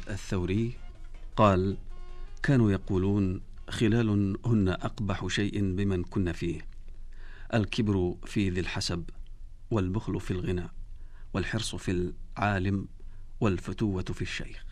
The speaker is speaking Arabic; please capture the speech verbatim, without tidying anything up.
الثوري قال: كانوا يقولون خلال هن أقبح شيء بمن كن فيه، الكبر في ذي الحسب، والبخل في الغنى، والحرص في العالم، والفتوة في الشيخ.